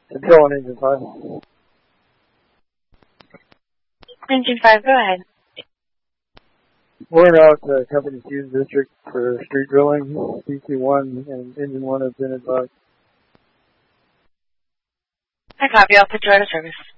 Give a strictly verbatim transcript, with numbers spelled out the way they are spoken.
Control on engine five. Engine five, go ahead. We're out uh, Company Fuse District for street drilling. P C one and Engine one have been advised. I copy. I'll put you out of service.